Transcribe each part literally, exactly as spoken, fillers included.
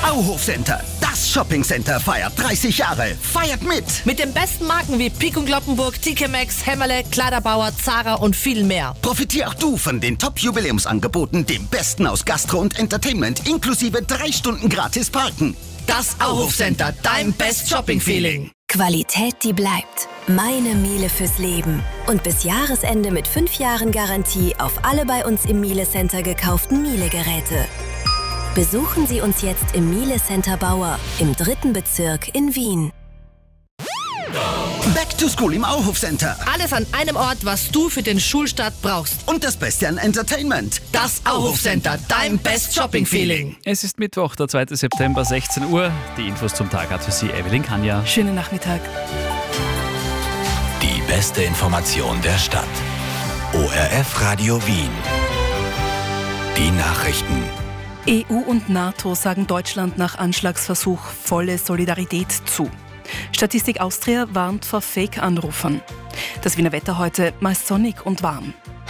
Auhof Center, das Shoppingcenter, feiert dreißig Jahre. Feiert mit! Mit den besten Marken wie Pik und Kloppenburg, T K Maxx, Hämmerle, Kleiderbauer, Zara und viel mehr. Profitier auch du von den Top-Jubiläumsangeboten, dem Besten aus Gastro und Entertainment, inklusive drei Stunden gratis Parken. Das Auhof Center, dein Best Shopping Feeling. Qualität, die bleibt. Meine Miele fürs Leben. Und bis Jahresende mit fünf Jahren Garantie auf alle bei uns im Miele Center gekauften Miele-Geräte. Besuchen Sie uns jetzt im Miele Center Bauer im dritten Bezirk in Wien. Back to School im Auhof Center. Alles an einem Ort, was du für den Schulstart brauchst. Und das Beste an Entertainment. Das Auhof Center, dein Best Shopping Feeling. Es ist Mittwoch, der zweite September, sechzehn Uhr. Die Infos zum Tag hat für Sie Evelyn Kanja. Schönen Nachmittag. Die beste Information der Stadt. O R F Radio Wien. Die Nachrichten. E U und NATO sagen Deutschland nach Anschlagsversuch volle Solidarität zu. Statistik Austria warnt vor Fake-Anrufern. Das Wiener Wetter heute meist sonnig und warm.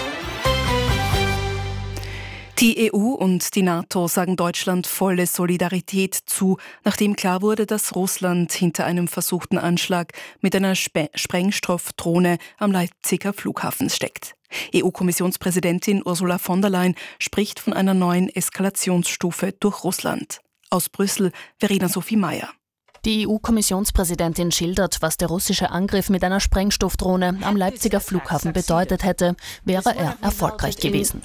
Die E U und die NATO sagen Deutschland volle Solidarität zu, nachdem klar wurde, dass Russland hinter einem versuchten Anschlag mit einer Spe- Sprengstoffdrohne am Leipziger Flughafen steckt. E U-Kommissionspräsidentin Ursula von der Leyen spricht von einer neuen Eskalationsstufe durch Russland. Aus Brüssel, Verena Sophie Mayer. Die E U-Kommissionspräsidentin schildert, was der russische Angriff mit einer Sprengstoffdrohne am Leipziger Flughafen bedeutet hätte, wäre er erfolgreich gewesen.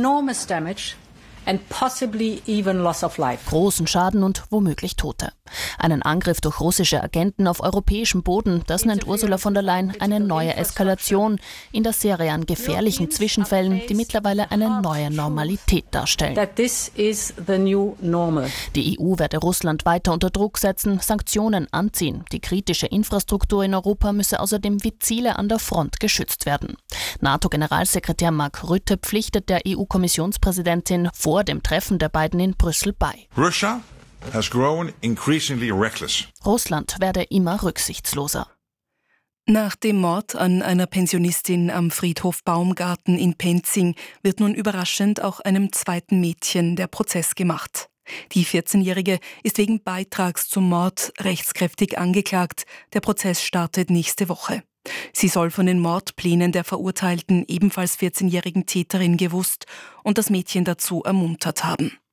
And possibly even loss of life. Großen Schaden und womöglich Tote. Einen Angriff durch russische Agenten auf europäischem Boden, das nennt Ursula von der Leyen eine neue Eskalation in der Serie an gefährlichen Zwischenfällen, die mittlerweile eine neue Normalität darstellen. That this is the new normal. Die E U werde Russland weiter unter Druck setzen, Sanktionen anziehen. Die kritische Infrastruktur in Europa müsse außerdem wie Ziele an der Front geschützt werden. NATO-Generalsekretär Mark Rutte pflichtet der E U-Kommissionspräsidentin vor dem Treffen der beiden in Brüssel bei. Russia has grown increasingly reckless. Russland werde immer rücksichtsloser. Nach dem Mord an einer Pensionistin am Friedhof Baumgarten in Penzing wird nun überraschend auch einem zweiten Mädchen der Prozess gemacht. Die vierzehnjährige ist wegen Beitrags zum Mord rechtskräftig angeklagt. Der Prozess startet nächste Woche. Sie soll von den Mordplänen der verurteilten, ebenfalls vierzehnjährigen Täterin gewusst und das Mädchen dazu ermuntert haben.